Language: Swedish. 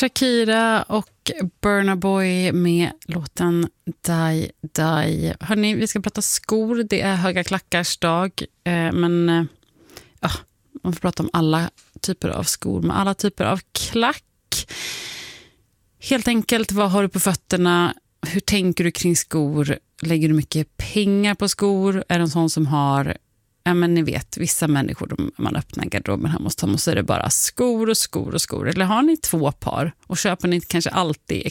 Shakira och Burna Boy med låten Die Die. Hörrni, vi ska prata skor. Det är höga klackars dag. Men man får prata om alla typer av skor med alla typer av klack. Helt enkelt, vad har du på fötterna? Hur tänker du kring skor? Lägger du mycket pengar på skor? Är det en sån som har... Ja, men ni vet, vissa människor, man öppnar garderoben hemma hos dem och så är det bara skor och skor och skor. Eller har ni 2 par och köper ni kanske alltid